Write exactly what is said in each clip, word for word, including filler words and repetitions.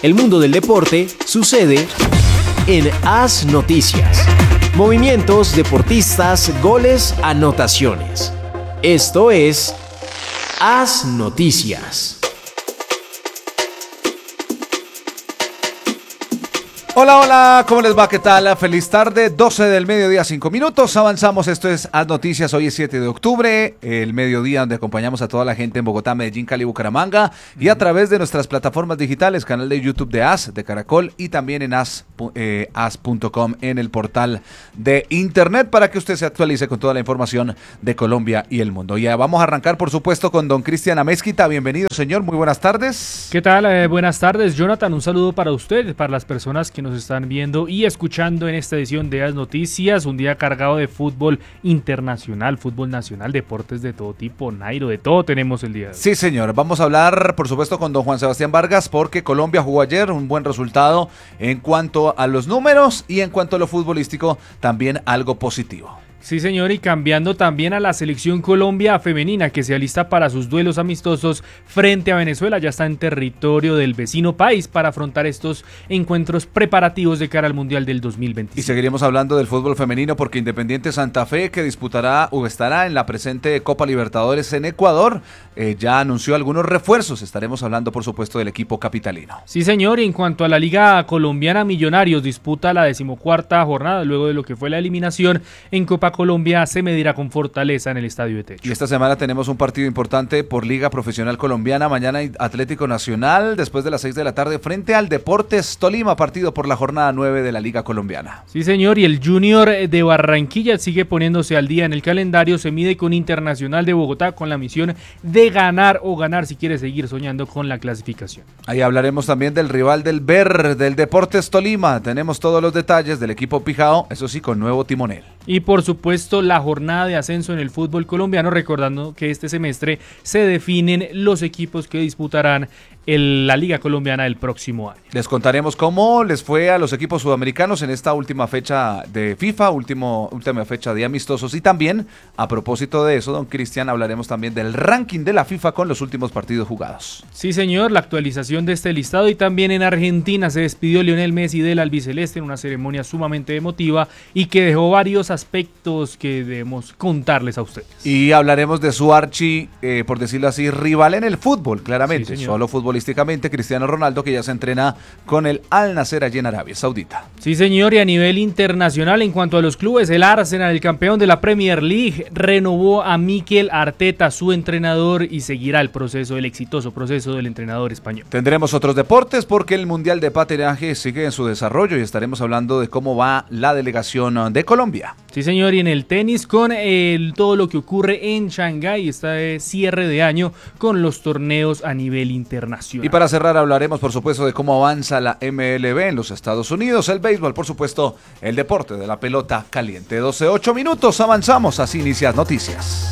El mundo del deporte sucede en AS Noticias. Movimientos, deportistas, goles, anotaciones. Esto es AS Noticias. Hola, hola, ¿cómo les va? ¿Qué tal? Feliz tarde, doce del mediodía, cinco minutos. Avanzamos, esto es AS Noticias, hoy es siete de octubre, el mediodía donde acompañamos a toda la gente en Bogotá, Medellín, Cali, Bucaramanga y a través de nuestras plataformas digitales, canal de YouTube de AS, de Caracol y también en as punto com en el portal de internet para que usted se actualice con toda la información de Colombia y el mundo. Ya vamos a arrancar, por supuesto, con don Cristian Amezquita. Bienvenido, señor, muy buenas tardes. ¿Qué tal? Eh, buenas tardes, Jonathan. Un saludo para usted, para las personas que nos están viendo y escuchando en esta edición de AS Noticias, un día cargado de fútbol internacional, fútbol nacional, deportes de todo tipo, Nairo, de todo tenemos el día de hoy. Sí, señor, vamos a hablar, por supuesto, con don Juan Sebastián Vargas, porque Colombia jugó ayer, un buen resultado en cuanto a los números y en cuanto a lo futbolístico, también algo positivo. Sí, señor, y cambiando también a la selección Colombia femenina que se alista para sus duelos amistosos frente a Venezuela. Ya está en territorio del vecino país para afrontar estos encuentros preparativos de cara al Mundial del dos mil veinticinco. Y seguiremos hablando del fútbol femenino porque Independiente Santa Fe, que disputará o estará en la presente Copa Libertadores en Ecuador, eh, ya anunció algunos refuerzos. Estaremos hablando, por supuesto, del equipo capitalino. Sí, señor, y en cuanto a la Liga Colombiana, Millonarios disputa la decimocuarta jornada luego de lo que fue la eliminación en Copa Colombia. Se medirá con Fortaleza en el Estadio de Techo. Y esta semana tenemos un partido importante por Liga Profesional Colombiana. Mañana Atlético Nacional, después de las seis de la tarde, frente al Deportes Tolima, partido por la jornada nueve de la Liga Colombiana. Sí, señor, y el Junior de Barranquilla sigue poniéndose al día en el calendario. Se mide con Internacional de Bogotá con la misión de ganar o ganar si quiere seguir soñando con la clasificación. Ahí hablaremos también del rival del B E R, del Deportes Tolima. Tenemos todos los detalles del equipo Pijao, eso sí, con nuevo timonel. Y por supuesto la jornada de ascenso en el fútbol colombiano, recordando que este semestre se definen los equipos que disputarán el, la Liga Colombiana el próximo año. Les contaremos cómo les fue a los equipos sudamericanos en esta última fecha de FIFA, último, última fecha de amistosos, y también a propósito de eso, don Cristian, hablaremos también del ranking de la FIFA con los últimos partidos jugados. Sí, señor, la actualización de este listado, y también en Argentina se despidió Lionel Messi del albiceleste en una ceremonia sumamente emotiva y que dejó varios aspectos que debemos contarles a ustedes. Y hablaremos de su archi, eh, por decirlo así, rival en el fútbol, claramente, sí, solo futbolísticamente, Cristiano Ronaldo, que ya se entrena con el Al Nassr allí en Arabia Saudita. Sí, señor, y a nivel internacional, en cuanto a los clubes, el Arsenal, el campeón de la Premier League, renovó a Mikel Arteta, su entrenador, y seguirá el proceso, el exitoso proceso del entrenador español. Tendremos otros deportes porque el Mundial de Patinaje sigue en su desarrollo y estaremos hablando de cómo va la delegación de Colombia. Sí, señor, y en el tenis con el, todo lo que ocurre en Shanghái, este cierre de año con los torneos a nivel internacional. Y para cerrar hablaremos, por supuesto, de cómo avanza la M L B en los Estados Unidos, el béisbol, por supuesto, el deporte de la pelota caliente. doce, ocho minutos, avanzamos, así inicias Noticias.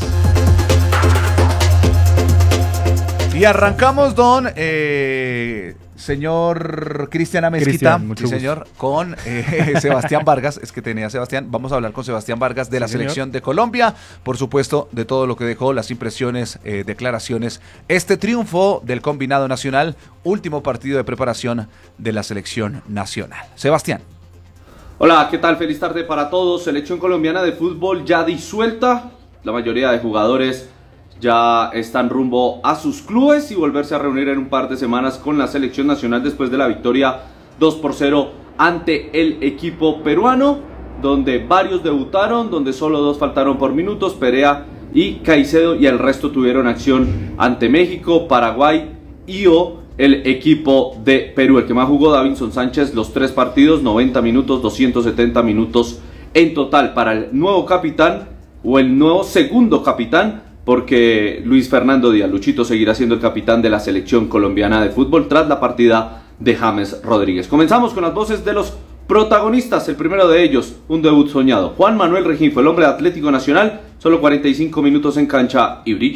Y arrancamos, don... Eh... Señor Cristian Amezquita, sí, señor, con eh, Sebastián Vargas, es que tenía Sebastián, vamos a hablar con Sebastián Vargas de la sí, selección señor. de Colombia, por supuesto, de todo lo que dejó, las impresiones, eh, declaraciones, este triunfo del combinado nacional, último partido de preparación de la selección nacional. Sebastián. Hola, ¿qué tal? Feliz tarde para todos. Selección colombiana de fútbol ya disuelta, la mayoría de jugadores ya están rumbo a sus clubes y volverse a reunir en un par de semanas con la selección nacional después de la victoria dos por cero ante el equipo peruano, donde varios debutaron, donde solo dos faltaron por minutos, Perea y Caicedo, y el resto tuvieron acción ante México, Paraguay y o el equipo de Perú. El que más jugó, Davinson Sánchez, los tres partidos, noventa minutos, doscientos setenta minutos en total para el nuevo capitán o el nuevo segundo capitán, porque Luis Fernando Díaz, Luchito, seguirá siendo el capitán de la selección colombiana de fútbol tras la partida de James Rodríguez. Comenzamos con las voces de los protagonistas. El primero de ellos, un debut soñado. Juan Manuel Regín fue el hombre de Atlético Nacional, solo cuarenta y cinco minutos en cancha y brilló.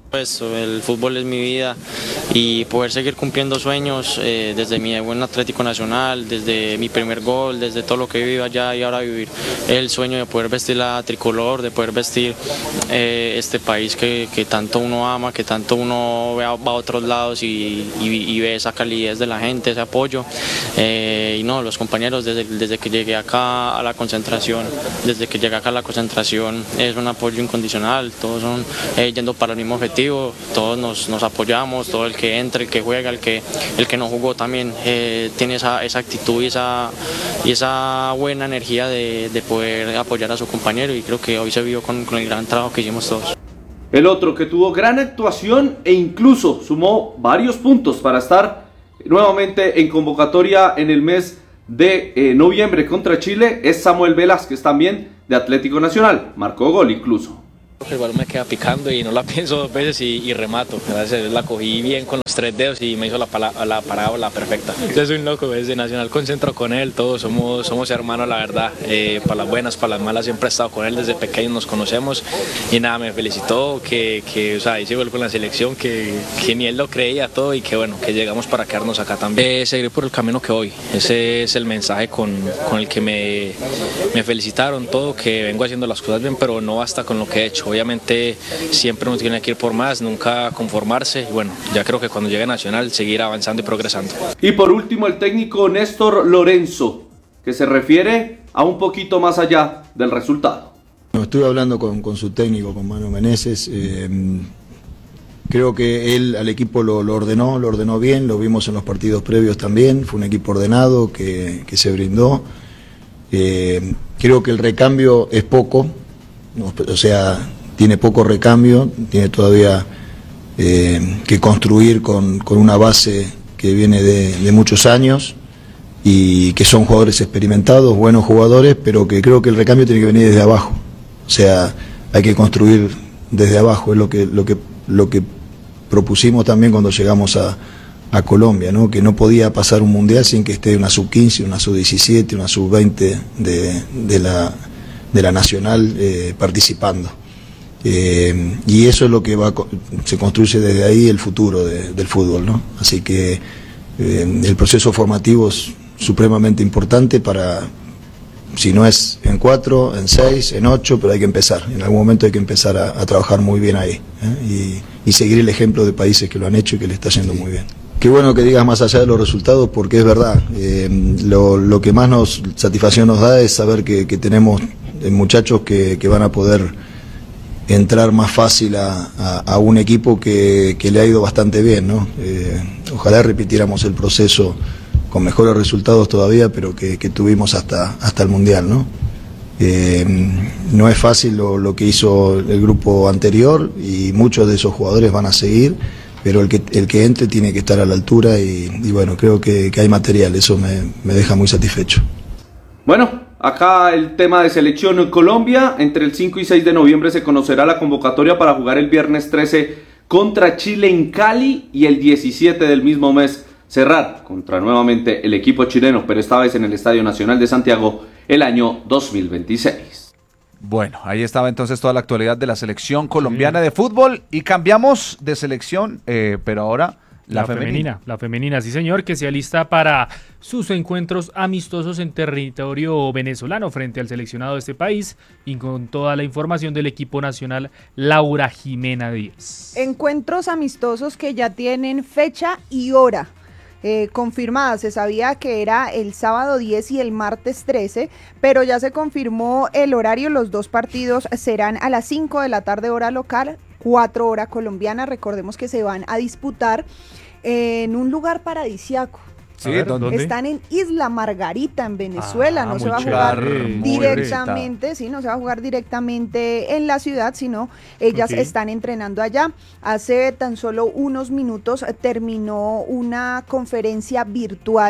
Pues el fútbol es mi vida y poder seguir cumpliendo sueños eh, desde mi buen Atlético Nacional, desde mi primer gol, desde todo lo que he vivido allá y ahora vivir el sueño de poder vestir la tricolor, de poder vestir eh, este país que, que tanto uno ama, que tanto uno va, va a otros lados y, y, y ve esa calidez de la gente, ese apoyo. Eh, y no, los compañeros desde, desde que llegué acá a la concentración, desde que llegué acá a la concentración es un apoyo incondicional, todos son eh, yendo para el mismo objetivo. Todos nos, nos apoyamos, todo el que entra, el que juega, el que, el que no jugó también eh, tiene esa, esa actitud y esa, y esa buena energía de, de poder apoyar a su compañero y creo que hoy se vio con, con el gran trabajo que hicimos todos. El otro que tuvo gran actuación e incluso sumó varios puntos para estar nuevamente en convocatoria en el mes de eh, noviembre contra Chile es Samuel Velázquez, también de Atlético Nacional, marcó gol incluso. El balón me queda picando y no la pienso dos veces y, y remato. A veces la cogí bien con los tres dedos y me hizo la, pala, la parábola perfecta. Yo soy un loco, desde Nacional concentro con él, todos somos, somos hermanos, la verdad. Eh, para las buenas, para las malas, siempre he estado con él desde pequeño, nos conocemos. Y nada, me felicitó que, que o sea, hice gol con la selección, que, que ni él lo creía todo y que bueno, que llegamos para quedarnos acá también. Eh, seguiré por el camino que voy. Ese es el mensaje con, con el que me, me felicitaron, todo, que vengo haciendo las cosas bien, pero no basta con lo que he hecho. Obviamente siempre uno tiene que ir por más, nunca conformarse y bueno, ya creo que cuando llegue a Nacional seguir avanzando y progresando. Y por último el técnico Néstor Lorenzo, que se refiere a un poquito más allá del resultado. No, estuve hablando con, con su técnico, con Manu Meneses, eh, creo que él al equipo lo, lo ordenó, lo ordenó bien, lo vimos en los partidos previos también, fue un equipo ordenado que, que se brindó, eh, creo que el recambio es poco, no, o sea, tiene poco recambio, tiene todavía eh, que construir con, con una base que viene de, de muchos años y que son jugadores experimentados, buenos jugadores, pero que creo que el recambio tiene que venir desde abajo. O sea, hay que construir desde abajo, es lo que, lo que, lo que propusimos también cuando llegamos a, a Colombia, ¿no? Que no podía pasar un mundial sin que esté una sub quince, una sub diecisiete, una sub veinte de, de, la, de la Nacional eh, participando. Eh, y eso es lo que va, se construye desde ahí el futuro de, del fútbol, ¿no? Así que eh, el proceso formativo es supremamente importante para, si no es en cuatro, en seis, en ocho, pero hay que empezar, en algún momento hay que empezar a, a trabajar muy bien ahí, ¿eh? y, y seguir el ejemplo de países que lo han hecho y que le está yendo muy bien. Qué bueno que digas más allá de los resultados, porque es verdad, eh, lo, lo que más nos satisfacción nos da es saber que, que tenemos muchachos que, que van a poder entrar más fácil a, a, a un equipo que, que le ha ido bastante bien, ¿no? Eh, ojalá repitiéramos el proceso con mejores resultados todavía, pero que, que tuvimos hasta, hasta el Mundial, ¿no? Eh, no es fácil lo, lo que hizo el grupo anterior y muchos de esos jugadores van a seguir, pero el que, el que entre tiene que estar a la altura y, y bueno, creo que, que hay material, eso me, me deja muy satisfecho. Bueno, acá el tema de selección en Colombia, entre el cinco y seis de noviembre se conocerá la convocatoria para jugar el viernes trece contra Chile en Cali y el diecisiete del mismo mes cerrar contra nuevamente el equipo chileno, pero esta vez en el Estadio Nacional de Santiago el año dos mil veintiséis. Bueno, ahí estaba entonces toda la actualidad de la selección colombiana sí. de fútbol y cambiamos de selección, eh, pero ahora la, la femenina. femenina. La femenina, sí señor, que se alista para sus encuentros amistosos en territorio venezolano frente al seleccionado de este país y con toda la información del equipo nacional Laura Jimena Díaz. Encuentros amistosos que ya tienen fecha y hora. Eh, confirmada, se sabía que era el sábado diez y el martes trece, pero ya se confirmó el horario, los dos partidos serán a las cinco de la tarde hora local, cuatro hora colombiana, recordemos que se van a disputar en un lugar paradisiaco. Sí, ver, ¿dónde? Están en Isla Margarita, en Venezuela, ah, no se va a jugar chévere, directamente, sí, no se va a jugar directamente en la ciudad, sino ellas okay. están entrenando allá. Hace tan solo unos minutos terminó una conferencia virtual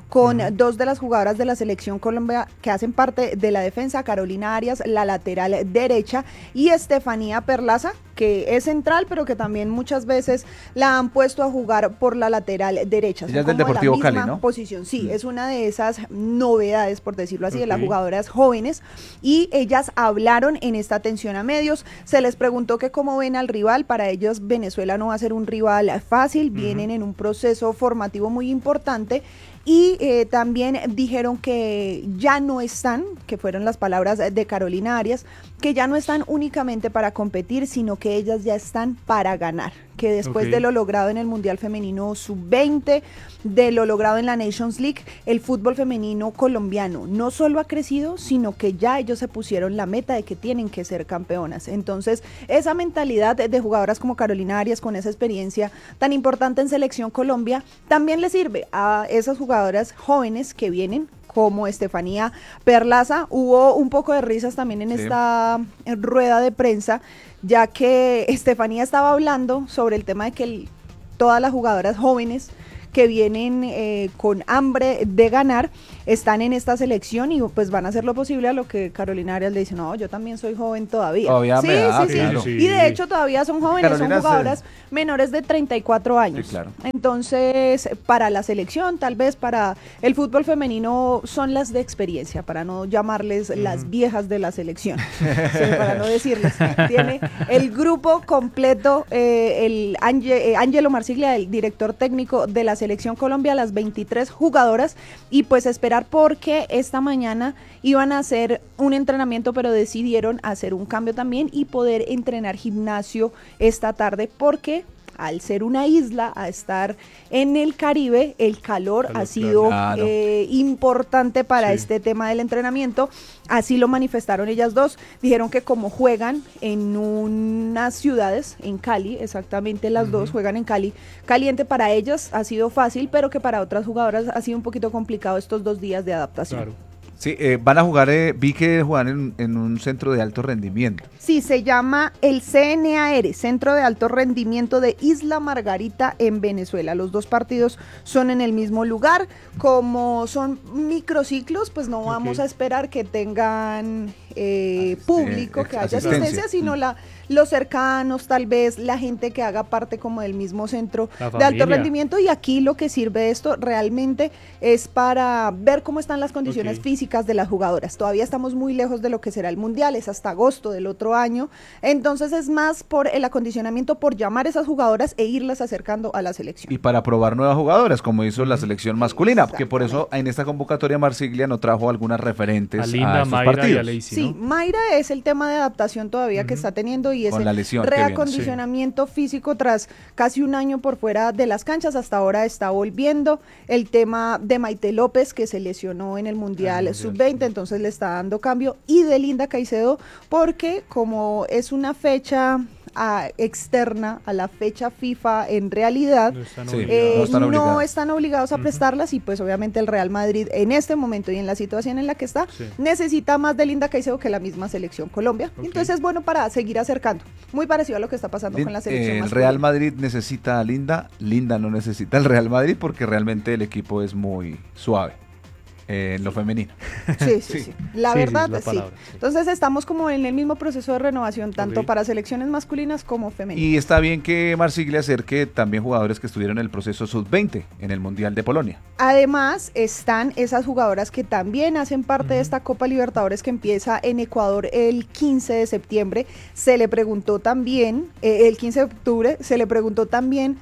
con uh-huh. dos de las jugadoras de la selección Colombia que hacen parte de la defensa, Carolina Arias, la lateral derecha, y Estefanía Perlaza, que es central, pero que también muchas veces la han puesto a jugar por la lateral derecha. Ella es del Deportivo Cali, ¿no? Posición, sí, mm. es una de esas novedades, por decirlo así, okay. de las jugadoras jóvenes, y ellas hablaron en esta atención a medios. Se les preguntó que cómo ven al rival. Para ellos Venezuela no va a ser un rival fácil, uh-huh. vienen en un proceso formativo muy importante. Y eh, también dijeron que ya no están, que fueron las palabras de Carolina Arias, que ya no están únicamente para competir, sino que ellas ya están para ganar. Que después okay. de lo logrado en el Mundial Femenino sub veinte, de lo logrado en la Nations League, el fútbol femenino colombiano no solo ha crecido, sino que ya ellos se pusieron la meta de que tienen que ser campeonas. Entonces, esa mentalidad de, de jugadoras como Carolina Arias, con esa experiencia tan importante en Selección Colombia, también le sirve a esas jugadoras jóvenes que vienen, como Estefanía Perlaza. Hubo un poco de risas también en sí. esta en rueda de prensa, ya que Estefanía estaba hablando sobre el tema de que el, todas las jugadoras jóvenes que vienen eh, con hambre de ganar están en esta selección y pues van a hacer lo posible. A lo que Carolina Arias le dice, no, yo también soy joven todavía. Todavía sí, me da, sí, claro. sí, y de hecho todavía son jóvenes, Carolina son jugadoras se... menores de treinta y cuatro años. Sí, claro. Entonces, para la selección, tal vez para el fútbol femenino son las de experiencia, para no llamarles mm. las viejas de la selección, sí, para no decirles. Tiene el grupo completo, eh, el Ange, eh, Angelo Marsiglia, el director técnico de la Selección Colombia, las veintitrés jugadoras, y pues esperar, porque esta mañana iban a hacer un entrenamiento, pero decidieron hacer un cambio también y poder entrenar gimnasio esta tarde, porque al ser una isla, a estar en el Caribe, el calor, calor ha sido claro. eh, importante para sí. este tema del entrenamiento. Así lo manifestaron ellas dos. Dijeron que como juegan en unas ciudades, en Cali, exactamente las uh-huh. dos juegan en Cali, caliente, para ellas ha sido fácil, pero que para otras jugadoras ha sido un poquito complicado estos dos días de adaptación. Claro. Sí, eh, van a jugar, eh, vi que juegan en, en un centro de alto rendimiento. Sí, se llama el C N A R, Centro de Alto Rendimiento de Isla Margarita en Venezuela. Los dos partidos son en el mismo lugar. Como son microciclos, pues no okay. vamos a esperar que tengan eh, público, eh, que haya asistencia, asistencia sino la, los cercanos, tal vez la gente que haga parte como del mismo centro de alto rendimiento. Y aquí lo que sirve esto realmente es para ver cómo están las condiciones okay. físicas de las jugadoras. Todavía estamos muy lejos de lo que será el Mundial, es hasta agosto del otro año. Entonces es más por el acondicionamiento, por llamar a esas jugadoras e irlas acercando a la selección. Y para probar nuevas jugadoras, como hizo la selección masculina, que por eso en esta convocatoria Marsiglia no trajo algunas referentes a, Linda, a estos Mayra partidos. Y a Lacey, ¿no? Sí, Mayra es el tema de adaptación todavía uh-huh. que está teniendo, y ese reacondicionamiento sí. físico tras casi un año por fuera de las canchas. Hasta ahora está volviendo. El tema de Maite López, que se lesionó en el Mundial sub veinte, entonces le está dando cambio, y de Linda Caicedo, porque como es una fecha a, externa a la fecha FIFA, en realidad no están, sí, eh, no están, no están obligados a uh-huh. prestarlas, y pues obviamente el Real Madrid en este momento y en la situación en la que está sí. necesita más de Linda Caicedo que la misma selección Colombia. Okay. Entonces es bueno para seguir acercando, muy parecido a lo que está pasando Lin- con la selección eh, el masculina. Real Madrid necesita a Linda, Linda no necesita el Real Madrid, porque realmente el equipo es muy suave eh, en lo femenino. Sí, sí, sí, sí. La sí, verdad, sí, la palabra, sí. sí. Entonces estamos como en el mismo proceso de renovación, tanto okay. para selecciones masculinas como femeninas. Y está bien que Marsiglia acerque también jugadores que estuvieron en el proceso sub veinte en el Mundial de Polonia. Además están esas jugadoras que también hacen parte uh-huh. de esta Copa Libertadores, que empieza en Ecuador el quince de septiembre. Se le preguntó también, eh, el quince de octubre, se le preguntó también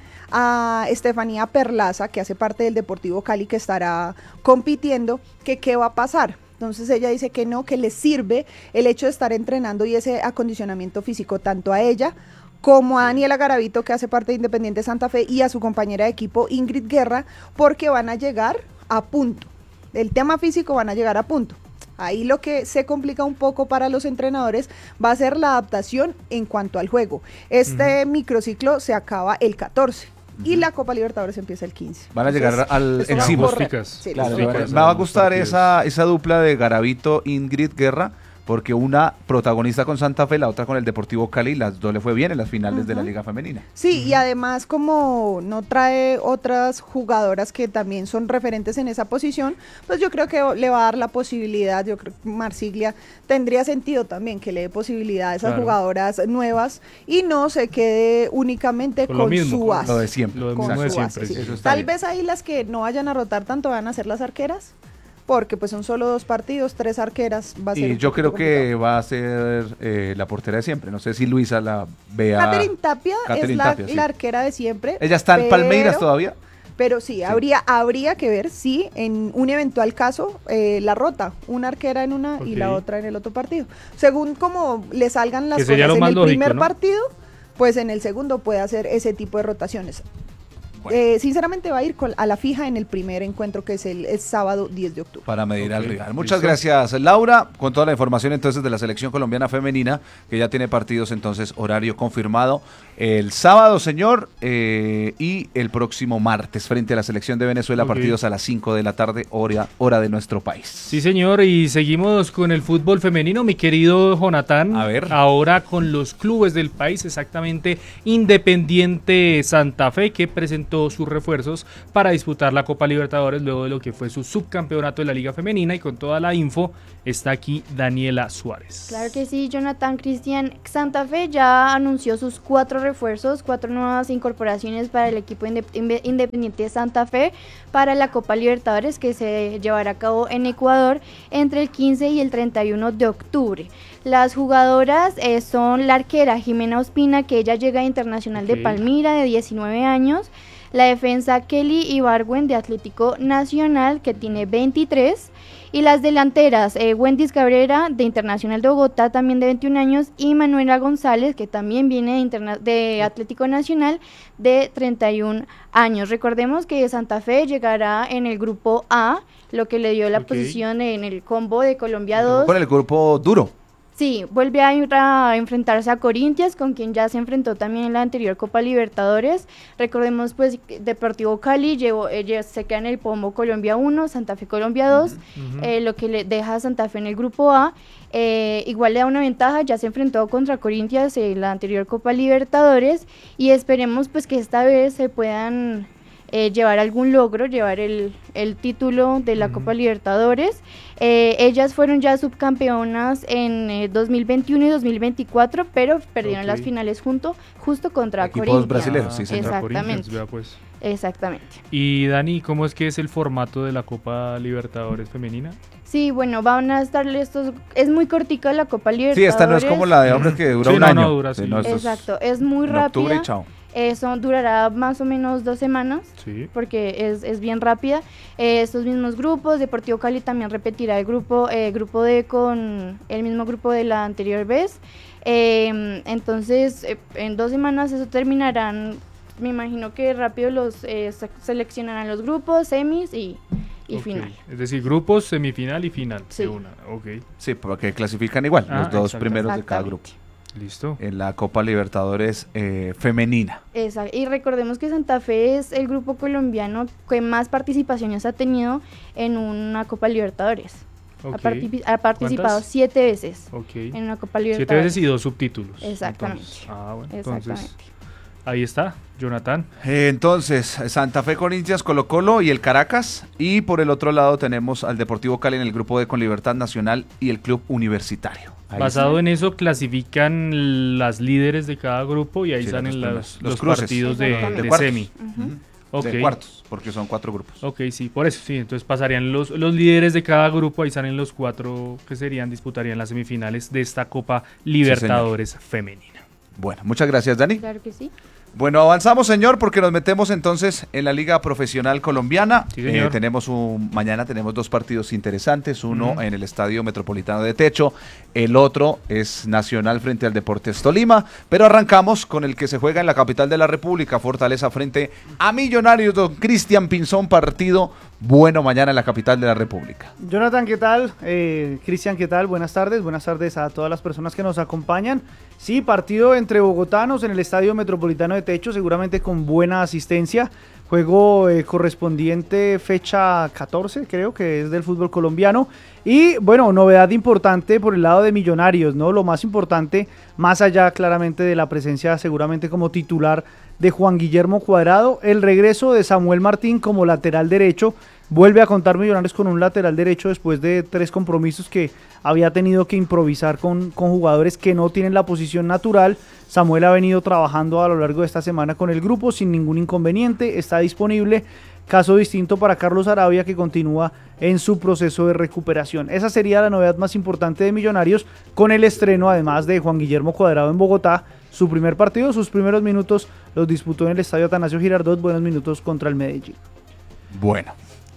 a Estefanía Perlaza, que hace parte del Deportivo Cali, que estará compitiendo, que qué va a pasar. Entonces ella dice que no, que le sirve el hecho de estar entrenando y ese acondicionamiento físico tanto a ella como a Daniela Garavito, que hace parte de Independiente Santa Fe, y a su compañera de equipo Ingrid Guerra, porque van a llegar a punto. El tema físico, van a llegar a punto. Ahí lo que se complica un poco para los entrenadores va a ser la adaptación en cuanto al juego. Este uh-huh. microciclo se acaba el catorce. Y la Copa Libertadores empieza el quince. Van a Entonces, llegar al encima. Sí, claro, me va a gustar esa, esa dupla de Garavito, Ingrid Guerra, porque una protagonista con Santa Fe, la otra con el Deportivo Cali, las dos le fue bien en las finales uh-huh. de la Liga Femenina. Sí, uh-huh. y además como no trae otras jugadoras que también son referentes en esa posición, pues yo creo que le va a dar la posibilidad, yo creo que Marsiglia tendría sentido también que le dé posibilidad a esas claro. jugadoras nuevas y no se quede únicamente con, con mismo, su base. Lo de siempre. Lo de con de su siempre base, sí. sí. Tal bien. vez ahí las que no vayan a rotar tanto van a ser las arqueras, porque pues son solo dos partidos, tres arqueras, va a ser y yo creo complicado. Que va a ser eh, la portera de siempre, no sé si Luisa la vea. Catherine Tapia Catherine es la, Tapia, sí. la arquera de siempre. ¿Ella está en Palmeiras todavía? Pero sí, sí, habría habría que ver si en un eventual caso eh, la rota, una arquera en una okay. y la otra en el otro partido. Según como le salgan las cosas en el lógico, primer ¿no? partido, pues en el segundo puede hacer ese tipo de rotaciones. Bueno. Eh, sinceramente va a ir con, a la fija en el primer encuentro que es el, el sábado diez de octubre. Para medir okay. al rival. Muchas ¿Listo? Gracias, Laura, con toda la información entonces de la selección colombiana femenina, que ya tiene partidos entonces horario confirmado el sábado, señor, eh, y el próximo martes frente a la selección de Venezuela, okay. partidos a las cinco de la tarde, hora, hora de nuestro país. Sí, señor, y seguimos con el fútbol femenino, mi querido Jonathan. A ver. Ahora con los clubes del país, exactamente Independiente Santa Fe, que presentó sus refuerzos para disputar la Copa Libertadores luego de lo que fue su subcampeonato de la Liga Femenina, y con toda la info está aquí Daniela Suárez. Claro que sí, Jonathan. Cristian, Santa Fe ya anunció sus cuatro refuerzos, cuatro nuevas incorporaciones para el equipo Independiente Santa Fe para la Copa Libertadores, que se llevará a cabo en Ecuador entre el quince y el treinta y uno de octubre. Las jugadoras eh, son la arquera Jimena Ospina, que ella llega a Internacional okay. de Palmira, de diecinueve años, la defensa Kelly Ibargüen, de Atlético Nacional, que tiene veintitrés, y las delanteras eh, Wendy Cabrera, de Internacional de Bogotá, también de veintiún años, y Manuela González, que también viene de, Interna- de Atlético Nacional, de treinta y un años. Recordemos que Santa Fe llegará en el grupo A, lo que le dio la okay. posición en el combo de Colombia dos. Con el grupo duro. Sí, vuelve a, ir a enfrentarse a Corinthians, con quien ya se enfrentó también en la anterior Copa Libertadores. Recordemos pues Deportivo Cali llevó, eh, se queda en el pombo Colombia uno, Santa Fe Colombia dos, uh-huh. eh, lo que le deja a Santa Fe en el grupo A. Eh, igual le da una ventaja, ya se enfrentó contra Corinthians en la anterior Copa Libertadores, y esperemos pues que esta vez se puedan eh, llevar algún logro, llevar el, el título de la uh-huh. Copa Libertadores. Eh, ellas fueron ya subcampeonas en eh, dos mil veintiuno y dos mil veinticuatro, pero perdieron okay. las finales junto, justo contra Equipos Corinthians. brasileños, sí, señor. Exactamente. Vea, pues. Exactamente. Y Dani, ¿cómo es que es el formato de la Copa Libertadores femenina? Sí, bueno, van a estarle estos, es muy cortica la Copa Libertadores. Sí, esta no es como la de hombres que dura sí, un no, año. No, dura, sí. Sí, no, exacto, es muy rápida. Octubre y chao. Eso durará más o menos dos semanas, sí. porque es, es bien rápida. Eh, estos mismos grupos, Deportivo Cali también repetirá el grupo, eh, grupo D con el mismo grupo de la anterior vez. Eh, entonces, eh, en dos semanas eso terminarán, me imagino que rápido los eh, seleccionarán los grupos, semis y, y okay. final. Es decir, grupos, semifinal y final sí. de una. Okay. Sí, porque clasifican igual, ah, los dos primeros de cada grupo. Listo. En la Copa Libertadores eh, femenina. Exacto. Y recordemos que Santa Fe es el grupo colombiano que más participaciones ha tenido en una Copa Libertadores. Okay. Ha, particip- ha participado ¿Cuántas? siete veces okay. en una Copa Libertadores. Siete veces y dos subtítulos. Exactamente. Entonces, ah, bueno, Exactamente. Entonces, ahí está, Jonathan. Eh, entonces, Santa Fe, Corinthians, Colo Colo y el Caracas. Y por el otro lado tenemos al Deportivo Cali en el grupo D con Libertad Nacional y el Club Universitario. Ahí Basado está. en eso, clasifican las líderes de cada grupo y ahí sí, salen los, los, los, los partidos de, de, de semi. Uh-huh. Okay. De cuartos, porque son cuatro grupos. Ok, sí, por eso, sí. Entonces pasarían los, los líderes de cada grupo, ahí salen los cuatro que serían, disputarían las semifinales de esta Copa Libertadores sí, femenina. Bueno, muchas gracias, Dani. Claro que sí. Bueno, avanzamos, señor, porque nos metemos entonces en la Liga Profesional Colombiana. Sí, eh, tenemos un, mañana tenemos dos partidos interesantes, uno uh-huh. en el Estadio Metropolitano de Techo, el otro es Nacional frente al Deportes Tolima, pero arrancamos con el que se juega en la capital de la República, Fortaleza frente a Millonarios, don Cristian Pinzón, partido bueno mañana en la capital de la República. Jonathan, ¿qué tal? Eh, Cristian, ¿qué tal? Buenas tardes, buenas tardes a todas las personas que nos acompañan. Sí, partido entre bogotanos en el Estadio Metropolitano de techo, seguramente con buena asistencia. Juego eh, correspondiente fecha catorce, creo que es del fútbol colombiano. Y bueno, novedad importante por el lado de Millonarios, ¿no? Lo más importante, más allá claramente de la presencia seguramente como titular de Juan Guillermo Cuadrado, el regreso de Samuel Martín como lateral derecho. Vuelve a contar Millonarios con un lateral derecho después de tres compromisos que había tenido que improvisar con, con jugadores que no tienen la posición natural. Samuel ha venido trabajando a lo largo de esta semana con el grupo sin ningún inconveniente, está disponible. Caso distinto para Carlos Arabia, que continúa en su proceso de recuperación. Esa sería la novedad más importante de Millonarios, con el estreno además de Juan Guillermo Cuadrado en Bogotá. Su primer partido, sus primeros minutos los disputó en el estadio Atanasio Girardot, buenos minutos contra el Medellín. Bueno.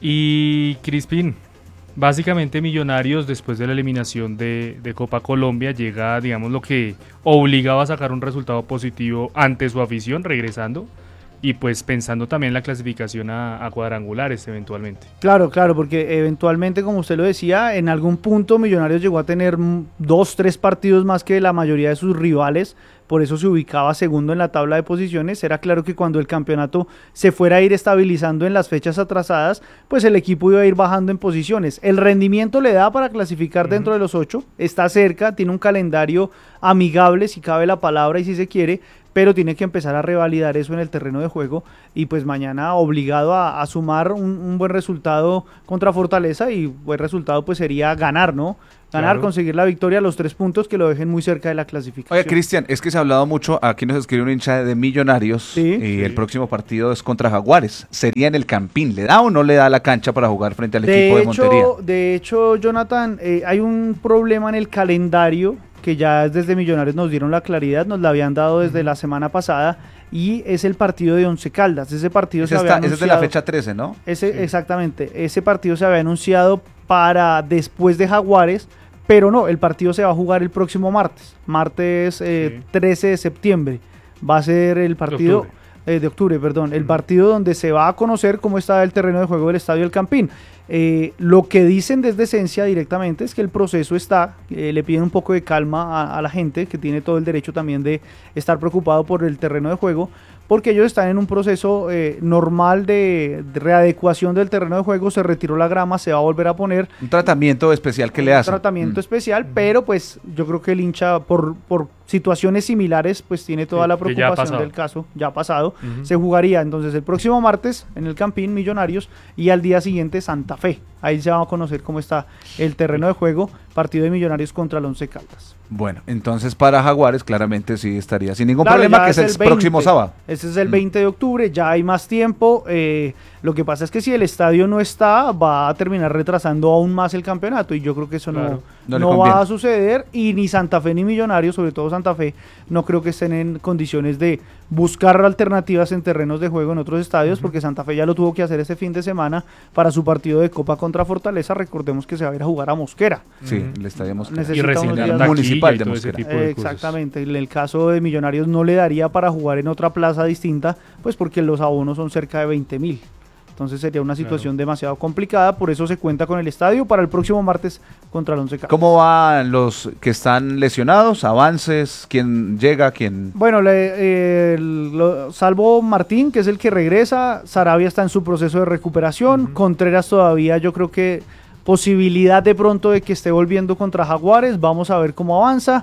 Y Crispín, básicamente Millonarios, después de la eliminación de, de Copa Colombia, llega, digamos, lo que obligaba a sacar un resultado positivo ante su afición, regresando, y pues pensando también en la clasificación a, a cuadrangulares eventualmente. Claro, claro, porque eventualmente, como usted lo decía, en algún punto Millonarios llegó a tener dos, tres partidos más que la mayoría de sus rivales, por eso se ubicaba segundo en la tabla de posiciones. Era claro que cuando el campeonato se fuera a ir estabilizando en las fechas atrasadas, pues el equipo iba a ir bajando en posiciones. El rendimiento le da para clasificar uh-huh. dentro de los ocho, está cerca, tiene un calendario amigable, si cabe la palabra y si se quiere, pero tiene que empezar a revalidar eso en el terreno de juego, y pues mañana obligado a, a sumar un, un buen resultado contra Fortaleza, y buen resultado pues sería ganar, ¿no? Ganar, claro. Conseguir la victoria, los tres puntos que lo dejen muy cerca de la clasificación. Oye, Cristian, es que se ha hablado mucho, aquí nos escribe un hincha de Millonarios, sí, y sí. el próximo partido es contra Jaguares, sería en el Campín, ¿le da o no le da la cancha para jugar frente al de equipo hecho, de Montería? De hecho, Jonathan, eh, hay un problema en el calendario, que ya desde Millonarios nos dieron la claridad, nos la habían dado desde la semana pasada, y es el partido de Once Caldas. Ese partido ese se está, había anunciado, ese es de la fecha trece, ¿no? Ese, sí. Exactamente, ese partido se había anunciado para después de Jaguares, pero no, el partido se va a jugar el próximo martes, martes eh, sí. trece de septiembre, va a ser el partido... De octubre. Eh, de octubre, perdón, el partido donde se va a conocer cómo está el terreno de juego del Estadio El Campín. Eh, lo que dicen desde Esencia directamente es que el proceso está, eh, le piden un poco de calma a, a la gente, que tiene todo el derecho también de estar preocupado por el terreno de juego, porque ellos están en un proceso eh, normal de, de readecuación del terreno de juego. Se retiró la grama, se va a volver a poner. Un tratamiento especial que le hacen. Un tratamiento mm. especial, pero pues yo creo que el hincha, por, por situaciones similares, pues tiene toda sí, la preocupación del caso, ya ha pasado. Uh-huh. Se jugaría entonces el próximo martes en el Campín Millonarios, y al día siguiente Santa Fe. Ahí se va a conocer cómo está el terreno de juego, partido de Millonarios contra el Once Caldas. Bueno, entonces para Jaguares claramente sí estaría sin ningún claro, problema, que es el, el veinte, próximo sábado. Ese es el veinte de octubre, ya hay más tiempo. Eh, lo que pasa es que si el estadio no está, va a terminar retrasando aún más el campeonato, y yo creo que eso claro, no, no, no va a suceder, y ni Santa Fe ni Millonarios, sobre todo Santa Fe, no creo que estén en condiciones de buscar alternativas en terrenos de juego en otros estadios, uh-huh. porque Santa Fe ya lo tuvo que hacer este fin de semana para su partido de Copa contra Fortaleza. Recordemos que se va a ir a jugar a Mosquera. Sí, uh-huh. el estadio Mosquera. Necesita y recién el municipal de Mosquera. Eh, exactamente, en el caso de Millonarios no le daría para jugar en otra plaza distinta, pues porque los abonos son cerca de veinte mil. Entonces sería una situación claro. demasiado complicada, por eso se cuenta con el estadio para el próximo martes contra el Once Caldas. ¿Cómo van los que están lesionados? ¿Avances? ¿Quién llega? ¿Quién? Bueno, le, eh, lo, salvo Martín, que es el que regresa, Sarabia está en su proceso de recuperación, uh-huh. Contreras todavía yo creo que posibilidad de pronto de que esté volviendo contra Jaguares, vamos a ver cómo avanza.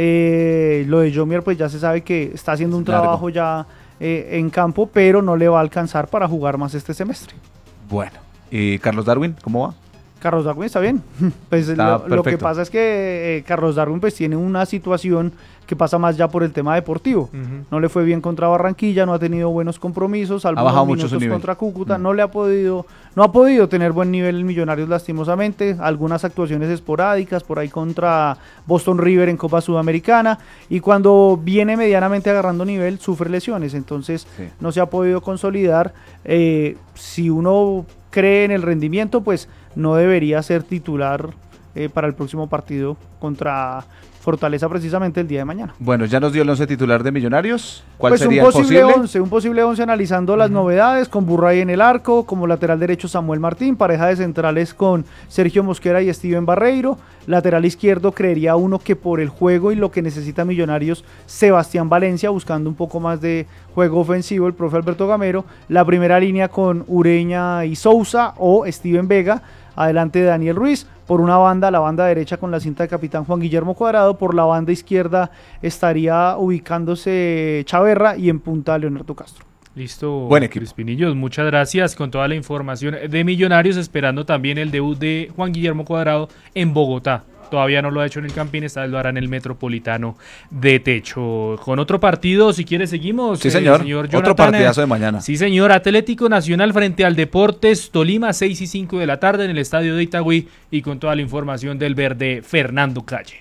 Eh, lo de Jomier pues ya se sabe que está haciendo un Largo. trabajo ya... Eh, en campo, pero no le va a alcanzar para jugar más este semestre. Bueno, ¿y Carlos Darwin cómo va? Carlos Darwin está bien. Pues está lo, lo que pasa es que eh, Carlos Darwin pues tiene una situación que pasa más ya por el tema deportivo. Uh-huh. No le fue bien contra Barranquilla, no ha tenido buenos compromisos, ha bajado mucho su nivel contra Cúcuta, uh-huh. no le ha podido, no ha podido tener buen nivel en Millonarios lastimosamente, algunas actuaciones esporádicas por ahí contra Boston River en Copa Sudamericana, y cuando viene medianamente agarrando nivel sufre lesiones, entonces sí. no se ha podido consolidar. Eh, si uno cree en el rendimiento, pues no debería ser titular eh, para el próximo partido contra Fortaleza precisamente el día de mañana. Bueno, ya nos dio el once titular de Millonarios. ¿Cuál pues sería un posible el posible? once, un posible once analizando uh-huh. las novedades, con Burray en el arco, como lateral derecho Samuel Martín, pareja de centrales con Sergio Mosquera y Steven Barreiro, lateral izquierdo creería uno que por el juego y lo que necesita Millonarios, Sebastián Valencia, buscando un poco más de juego ofensivo, el profe Alberto Gamero, la primera línea con Ureña y Sousa o Steven Vega, adelante de Daniel Ruiz, por una banda, la banda derecha con la cinta de capitán Juan Guillermo Cuadrado, por la banda izquierda estaría ubicándose Chaverra y en punta Leonardo Castro. Listo, buen equipo. Crispinillos, muchas gracias con toda la información de Millonarios, esperando también el debut de Juan Guillermo Cuadrado en Bogotá. Todavía no lo ha hecho en el Campín, esta vez lo hará en el Metropolitano de Techo. Con otro partido, si quiere seguimos. Sí, señor, eh, señor otro partidazo de mañana. Sí, señor, Atlético Nacional frente al Deportes Tolima, seis y cinco de la tarde en el estadio de Itagüí, y con toda la información del verde Fernando Calle.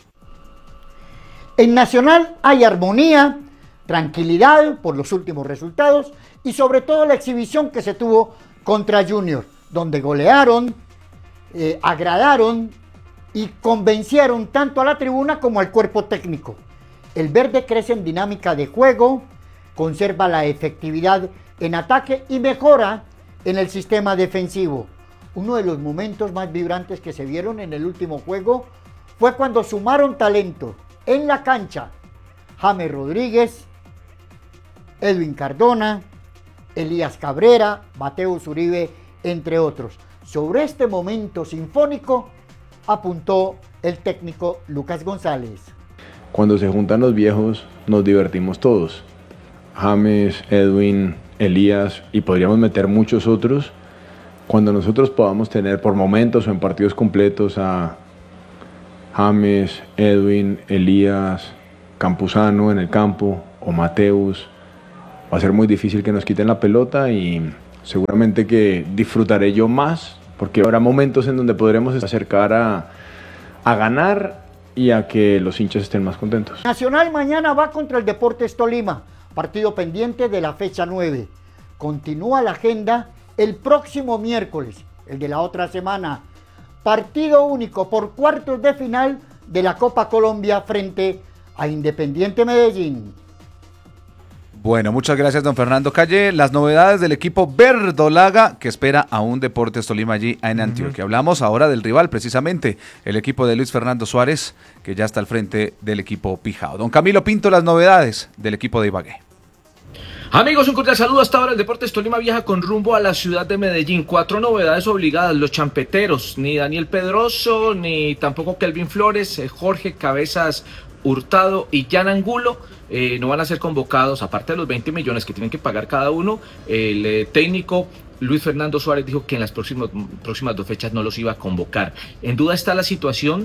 En Nacional hay armonía, tranquilidad por los últimos resultados y sobre todo la exhibición que se tuvo contra Junior, donde golearon, eh, agradaron y convencieron tanto a la tribuna como al cuerpo técnico. El verde crece en dinámica de juego, conserva la efectividad en ataque y mejora en el sistema defensivo. Uno de los momentos más vibrantes que se vieron en el último juego fue cuando sumaron talento en la cancha James Rodríguez, Edwin Cardona, Elías Cabrera, Mateus Uribe, entre otros. Sobre este momento sinfónico apuntó el técnico Lucas González. Cuando se juntan los viejos nos divertimos todos. James, Edwin, Elías y podríamos meter muchos otros. Cuando nosotros podamos tener por momentos o en partidos completos a James, Edwin, Elías, Campuzano en el campo o Mateus, va a ser muy difícil que nos quiten la pelota y seguramente que disfrutaré yo más, porque habrá momentos en donde podremos acercar a, a ganar y a que los hinchas estén más contentos. Nacional mañana va contra el Deportes Tolima, partido pendiente de la fecha nueve. Continúa la agenda el próximo miércoles, el de la otra semana. Partido único por cuartos de final de la Copa Colombia frente a Independiente Medellín. Bueno, muchas gracias, don Fernando Calle. Las novedades del equipo verdolaga que espera a un Deportes Tolima allí en Antioquia. Uh-huh. Hablamos ahora del rival, precisamente, el equipo de Luis Fernando Suárez, que ya está al frente del equipo Pijao. Don Camilo Pinto, las novedades del equipo de Ibagué. Amigos, un cordial saludo. Hasta ahora el Deportes Tolima viaja con rumbo a la ciudad de Medellín. Cuatro novedades obligadas. Los champeteros, ni Daniel Pedroso, ni tampoco Kelvin Flores, Jorge Cabezas Hurtado y Jan Angulo eh, no van a ser convocados, aparte de los veinte millones que tienen que pagar cada uno. El eh, técnico Luis Fernando Suárez dijo que en las próximas, próximas dos fechas no los iba a convocar. En duda está la situación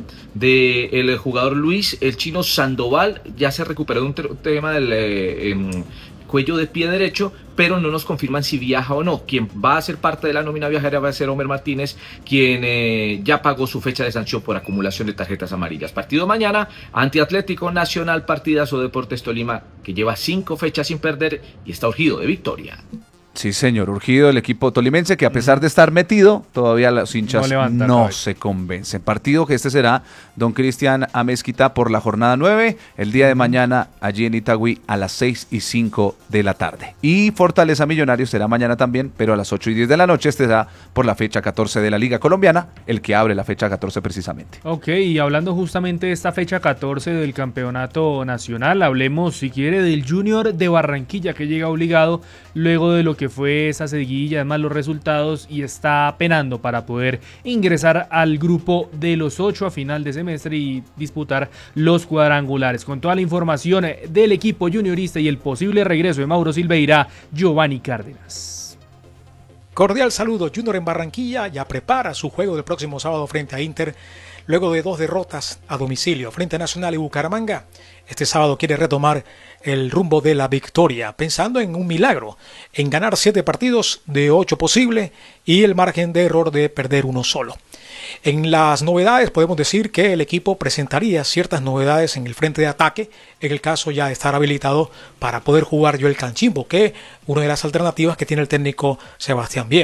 del jugador Luis, el chino Sandoval, ya se recuperó de un te- tema del eh, eh, cuello de pie derecho, pero no nos confirman si viaja o no. Quien va a ser parte de la nómina viajera va a ser Homer Martínez, quien eh, ya pagó su fecha de sanción por acumulación de tarjetas amarillas. Partido mañana ante Atlético Nacional, partidazo Deportes Tolima, que lleva cinco fechas sin perder y está urgido de victoria. Sí, señor, urgido el equipo tolimense, que a pesar de estar metido, todavía los hinchas no, no se convencen. Partido que este será, don Cristian Amezquita, por la jornada nueve, el día de mañana, allí en Itagüí, a las seis y cinco de la tarde. Y Fortaleza Millonarios será mañana también, pero a las ocho y diez de la noche, este será por la fecha catorce de la Liga Colombiana, el que abre la fecha catorce precisamente. Ok, y hablando justamente de esta fecha catorce del Campeonato Nacional, hablemos, si quiere, del Junior de Barranquilla, que llega obligado luego de lo que fue esa seguilla, además los resultados, y está penando para poder ingresar al grupo de los ocho a final de semestre y disputar los cuadrangulares. Con toda la información del equipo juniorista y el posible regreso de Mauro Silveira, Giovanni Cárdenas. Cordial saludo. Junior en Barranquilla ya prepara su juego del próximo sábado frente a Inter, luego de dos derrotas a domicilio frente a Nacional y Bucaramanga. Este sábado quiere retomar el rumbo de la victoria, pensando en un milagro, en ganar siete partidos de ocho posible y el margen de error de perder uno solo. En las novedades podemos decir que el equipo presentaría ciertas novedades en el frente de ataque, en el caso ya de estar habilitado para poder jugar Joel Canchimbo, que es una de las alternativas que tiene el técnico Sebastián Viera.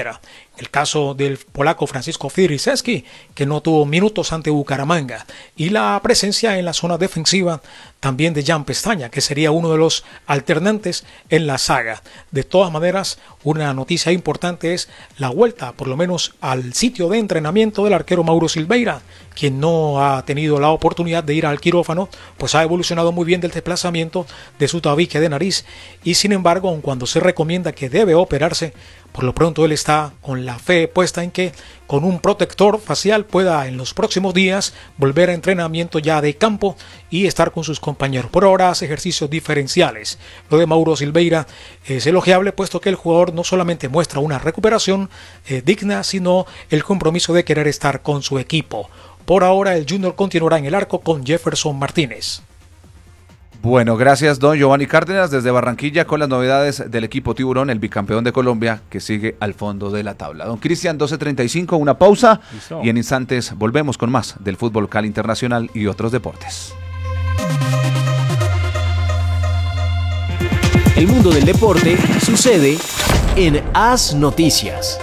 El caso del polaco Francisco Fidrisewski, que no tuvo minutos ante Bucaramanga, y la presencia en la zona defensiva también de Jan Pestaña, que sería uno de los alternantes en la saga. De todas maneras, una noticia importante es la vuelta, por lo menos al sitio de entrenamiento del arquero Mauro Silveira, quien no ha tenido la oportunidad de ir al quirófano, pues ha evolucionado muy bien del desplazamiento de su tabique de nariz, y sin embargo, aun cuando se recomienda que debe operarse, por lo pronto él está con la fe puesta en que con un protector facial pueda en los próximos días volver a entrenamiento ya de campo y estar con sus compañeros. Por ahora hace ejercicios diferenciales. Lo de Mauro Silveira es elogiable, puesto que el jugador no solamente muestra una recuperación eh, digna, sino el compromiso de querer estar con su equipo. Por ahora el Junior continuará en el arco con Jefferson Martínez. Bueno, gracias don Giovanni Cárdenas desde Barranquilla con las novedades del equipo Tiburón, el bicampeón de Colombia que sigue al fondo de la tabla. Don Cristian, doce treinta y cinco, una pausa. Listo. Y en instantes volvemos con más del fútbol local internacional y otros deportes. El mundo del deporte sucede en As Noticias.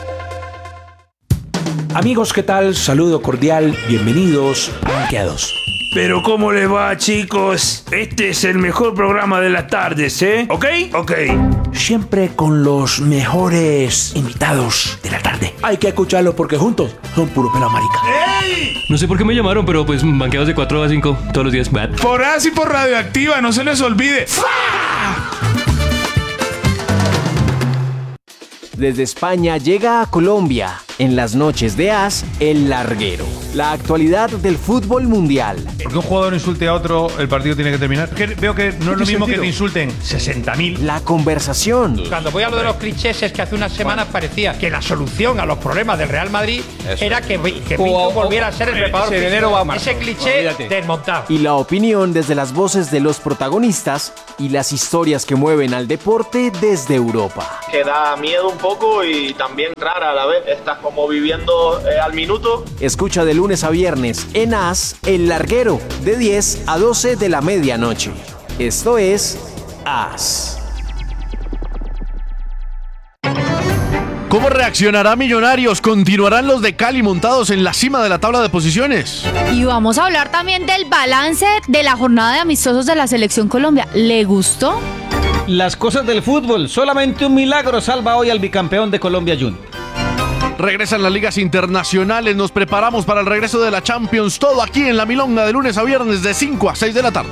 Amigos, ¿qué tal? Saludo cordial, bienvenidos a Banqueados. Pero ¿cómo les va, chicos? Este es el mejor programa de las tardes, ¿eh? ¿Ok? Ok. Siempre con los mejores invitados de la tarde. Hay que escucharlos porque juntos son puro pela marica. ¡Ey! No sé por qué me llamaron, pero pues banqueados de cuatro a cinco todos los días. Bad. Por As y por Radioactiva, no se les olvide. Desde España llega a Colombia, en las noches de As, El Larguero. La actualidad del fútbol mundial. Porque un jugador insulte a otro, el partido tiene que terminar. Que veo que no es lo mismo sentido? Que te insulten sesenta mil. La conversación. Cuando voy a lo de los clichés es que hace unas semanas parecía que la solución a los problemas del Real Madrid Eso. era que, que Pinto volviera a ser el preparador físico. Enero va a Ese cliché Olvídate. desmontado. Y la opinión desde las voces de los protagonistas y las historias que mueven al deporte desde Europa. Que da miedo un poco y también rara a la vez. Estás como viviendo eh, al minuto. Escucha de lunes a viernes en As, El Larguero, de diez a doce de la medianoche. Esto es As. ¿Cómo reaccionará Millonarios? ¿Continuarán los de Cali montados en la cima de la tabla de posiciones? Y vamos a hablar también del balance de la jornada de amistosos de la Selección Colombia. ¿Le gustó? Las cosas del fútbol. Solamente un milagro salva hoy al bicampeón de Colombia Junior. Regresan las ligas internacionales. Nos preparamos para el regreso de la Champions. Todo aquí en La Milonga de lunes a viernes de cinco a seis de la tarde.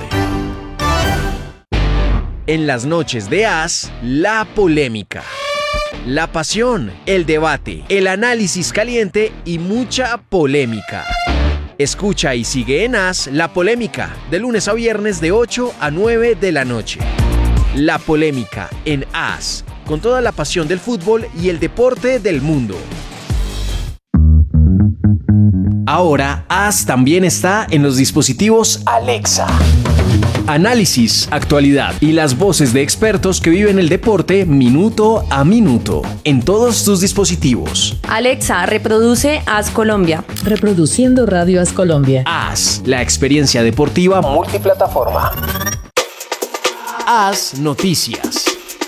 En las noches de As, la polémica. La pasión, el debate, el análisis caliente y mucha polémica. Escucha y sigue en As La Polémica, de lunes a viernes de ocho a nueve de la noche. La Polémica en As, con toda la pasión del fútbol y el deporte del mundo. Ahora, As también está en los dispositivos Alexa. Análisis, actualidad y las voces de expertos que viven el deporte minuto a minuto en todos tus dispositivos. Alexa, reproduce As Colombia. Reproduciendo Radio As Colombia. As, la experiencia deportiva multiplataforma. As Noticias.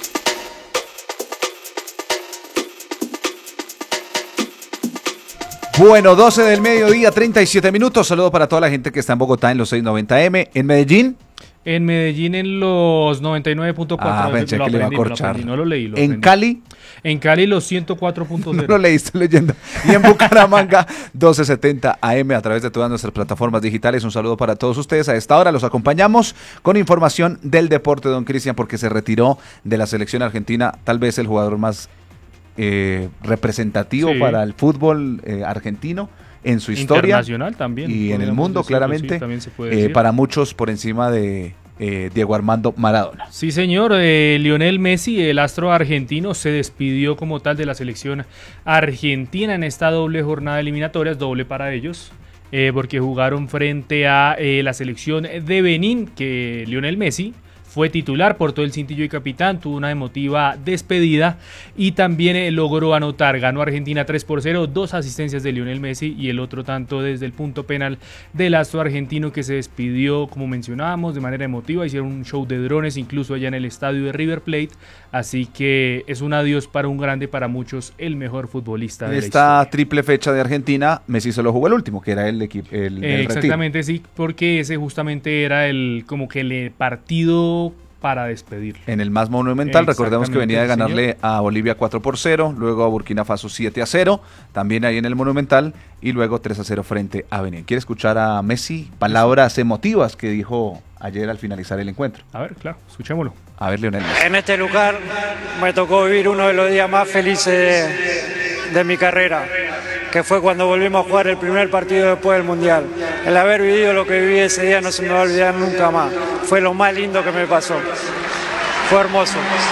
Bueno, doce del mediodía, treinta y siete minutos. Saludo para toda la gente que está en Bogotá en los seiscientos noventa eme. En Medellín. En Medellín en los noventa y nueve punto cuatro. Ah, pensé que le iba a corchar. No lo leí. Lo en aprendí. Cali. En Cali los ciento cuatro punto cero. No lo leíste leyendo. Y en Bucaramanga, doce setenta a eme a través de todas nuestras plataformas digitales. Un saludo para todos ustedes. A esta hora los acompañamos con información del deporte, don Cristian, porque se retiró de la selección argentina, tal vez el jugador más eh, representativo sí. para el fútbol eh, argentino en su historia. Internacional también. Y en el mundo, claramente. Sí, eh, para muchos por encima de eh, Diego Armando Maradona. Sí, señor. Eh, Lionel Messi, el astro argentino, se despidió como tal de la selección argentina en esta doble jornada de eliminatorias, doble para ellos. Eh, porque jugaron frente a eh, la selección de Benín, que Lionel Messi fue titular, portó el cintillo y capitán, tuvo una emotiva despedida y también eh, logró anotar. Ganó Argentina tres por cero, dos asistencias de Lionel Messi y el otro tanto desde el punto penal del astro argentino, que se despidió, como mencionábamos, de manera emotiva. Hicieron un show de drones incluso allá en el estadio de River Plate, así que es un adiós para un grande, para muchos el mejor futbolista de la Esta historia. triple fecha de Argentina, Messi solo jugó el último, que era el equipo el, Eh, el exactamente, sí, porque ese justamente era el como que el partido para despedirlo. En el más monumental, recordemos que venía de Exactamente, ganarle a Bolivia cuatro por cero, luego a Burkina Faso siete a cero, también ahí en el monumental, y luego tres a cero frente a Benín. ¿Quiere escuchar a Messi? Palabras emotivas que dijo ayer al finalizar el encuentro. A ver, claro, escuchémoslo. A ver, Lionel. En este lugar me tocó vivir uno de los días más felices de, de mi carrera, que fue cuando volvimos a jugar el primer partido después del Mundial. El haber vivido lo que viví ese día no se me va a olvidar nunca más. Fue lo más lindo que me pasó. Fue hermoso.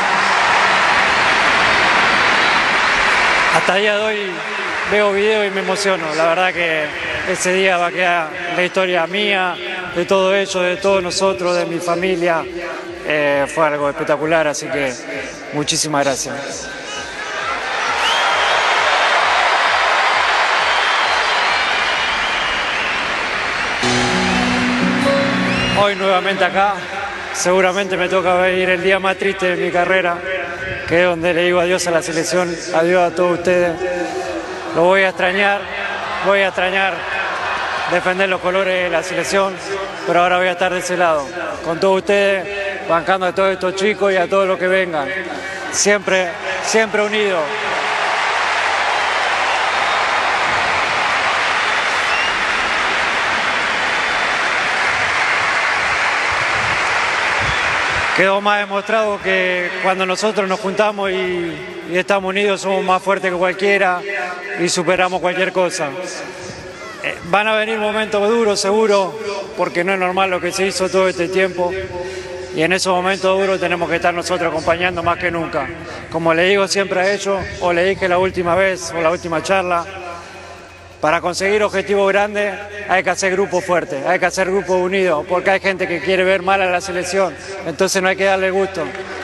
Hasta el día de hoy veo videos y me emociono. La verdad que ese día va a quedar la historia mía, de todo ello, de todos nosotros, de mi familia. Eh, fue algo espectacular, así que muchísimas gracias. Hoy nuevamente acá, seguramente me toca venir el día más triste de mi carrera, que es donde le digo adiós a la selección, adiós a todos ustedes. Lo voy a extrañar, voy a extrañar defender los colores de la selección, pero ahora voy a estar de ese lado, con todos ustedes, bancando a todos estos chicos y a todos los que vengan. Siempre, siempre unidos. Quedó más demostrado que cuando nosotros nos juntamos y, y estamos unidos somos más fuertes que cualquiera y superamos cualquier cosa. Eh, van a venir momentos duros seguro, porque no es normal lo que se hizo todo este tiempo y en esos momentos duros tenemos que estar nosotros acompañando más que nunca. Como le digo siempre a ellos, o le dije la última vez o la última charla, para conseguir objetivos grandes hay que hacer grupos fuertes, hay que hacer grupos unidos, porque hay gente que quiere ver mal a la selección, entonces no hay que darle gusto.